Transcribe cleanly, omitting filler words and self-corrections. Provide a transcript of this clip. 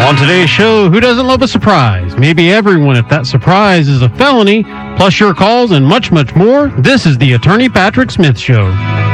On today's show, who doesn't love a surprise? Maybe everyone if that surprise is a felony, plus your calls and much, much more. This is the Attorney Patrick Smith Show.